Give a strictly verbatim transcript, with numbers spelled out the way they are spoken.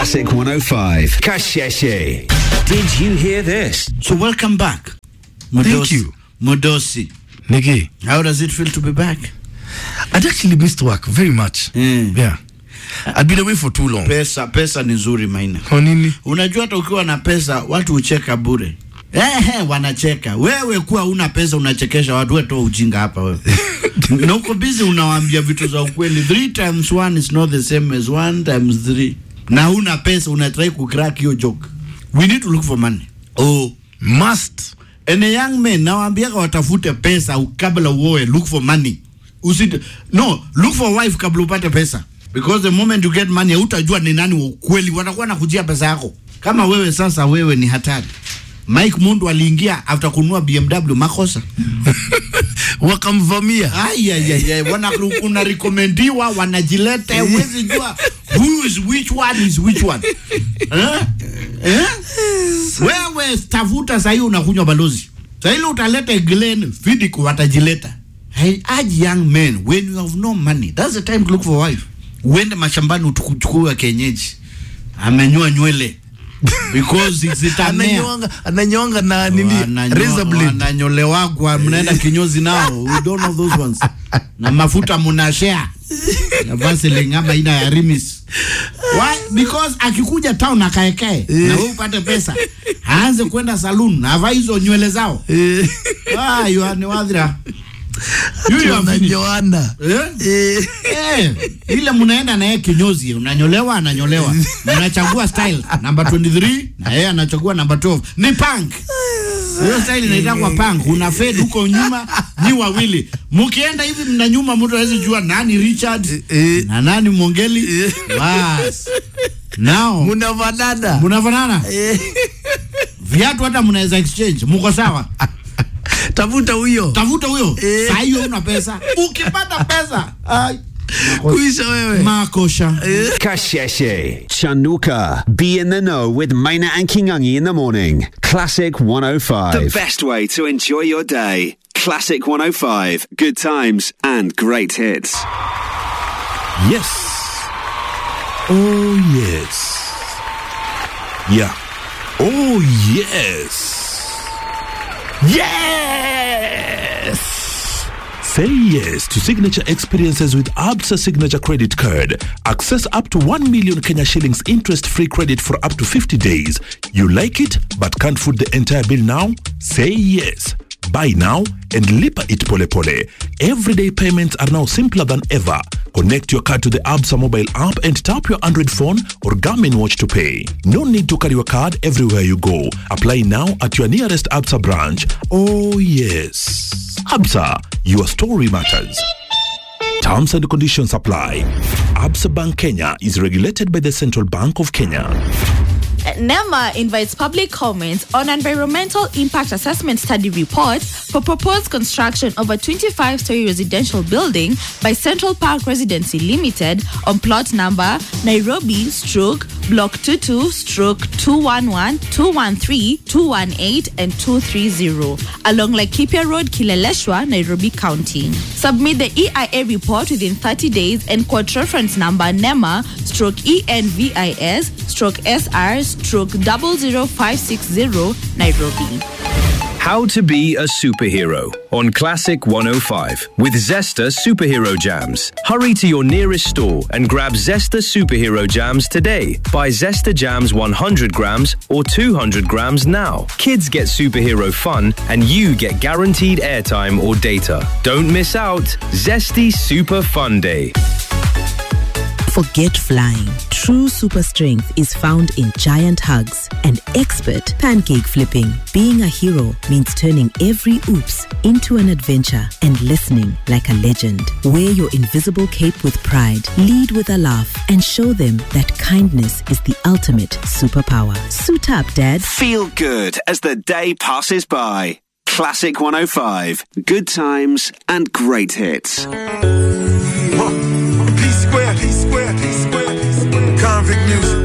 Classic one oh five. Kasheshe. Did you hear this? So welcome back. Modosi. Thank you. Modosi. Niki. How does it feel to be back? I'd actually missed work very much. Mm. Yeah. I'd been away for too long. Pesa, pesa ni nzuri Maina. Kwa nini? Unajua hata ukiwa na pesa watu ucheka bure. Eh, wanacheka. Wewe kuwa una pesa unachekesha watu, wewe toa ujinga hapa wewe. Na uko busy unawaambia vitu za ukweli. Three times one is not the same as one times three. Na una pesa unatry ku crack hiyo joke. We need to look for money. Oh, must. And a young man nawaambia watafute pesa kabla uoe, look for money. Usite no, look for wife kabla upate pesa. Because the moment you get money utajua ni nani wa ukweli, watakuwa nakujia pesa yako. Kama wewe sasa wewe ni hatari. Mike Mundu aliingia after kununua B M W makosa. Wakamvamia. Ai ai ai, wana kuna recomendiwa wanajileta huwezi jua who is which one is which one. Eh? Eh? Wewe tafuta sasa hiyo unakunywa balozi. Sasa ile utaleta Glen Fidik watajileta. Hey, urge young men, when you have no money, that's the time to look for wife. Uende mashambani utukuchukua kienyeji. Amenyoa nywele. Because it's it ananyonga ananyonga na nini razor blade ananyolewa kwa mnaenda kinyozi nao. We don't know those ones. Na mafuta mnashare na Vaseline ngamba ina ya Rimis. Why? Because akikuja town akaekae na wewe upate pesa, aanze kwenda saloon na avai hizo nywele zao. Ah, you are Nwadra. Yule ananyoana. Eh? Eh, ile mnaenda na yeye kinyozi, unanyolewa ananyolewa. Mnachagua style number twenty-three na yeye anachagua number twelve. Ni punk. Hiyo style inaitwa punk. Una fade huko nyuma ni wawili. Mkienda hivi mna nyuma mtu hawezi jua nani Richard na nani Mongeli. Bas. Now mnafanana. Mnafanana? Viatu hata mnaweza exchange. Mko sawa? Tafuta huyo. Tafuta huyo. Eh. Sasa hiyo una pesa. Ukipata pesa. Ai. Kuisha wewe. Makosha. Eh. Kasheshe. Chanuka. Be in the know with Maina and Kingangi in the morning. Classic one oh five. The best way to enjoy your day. Classic one oh five. Good times and great hits. Yes. Oh, yes. Yeah. Oh, yes. Yes! Say yes to signature experiences with Absa Signature Credit Card. Access up to one million Kenya shillings interest-free credit for up to fifty days. You like it but can't foot the entire bill now? Say yes. Buy now and lipa it pole pole. Everyday payments are now simpler than ever. Connect your card to the Absa mobile app and tap your Android phone or Garmin watch to pay. No need to carry your card everywhere you go. Apply now at your nearest Absa branch. Oh yes. Absa, your story matters. Terms and conditions apply. Absa Bank Kenya is regulated by the Central Bank of Kenya. NEMA invites public comments on environmental impact assessment study report for proposed construction of a twenty-five story residential building by Central Park Residency Limited on plot number Nairobi stroke block twenty-two stroke two eleven, two thirteen, two eighteen and two thirty along Laikipia Road, Kileleshwa, Nairobi County. Submit the E I A report within thirty days and quote reference number NEMA stroke E N V I S stroke S R stroke zero zero five six zero Nairobi. How to be a superhero on Classic one oh five with Zesta Superhero Jams. Hurry to your nearest store and grab Zesta Superhero Jams today. Buy Zesta Jams one hundred grams or two hundred grams now. Kids get superhero fun and you get guaranteed airtime or data. Don't miss out. Zesty Super Fun Day. Forget flying. True super strength is found in giant hugs and expert pancake flipping. Being a hero means turning every oops into an adventure and listening like a legend. Wear your invisible cape with pride, lead with a laugh, and show them that kindness is the ultimate superpower. Suit up, Dad. Feel good as the day passes by. Classic one oh five. Good times and great hits. P Square, P Square, P Square, Convict Music.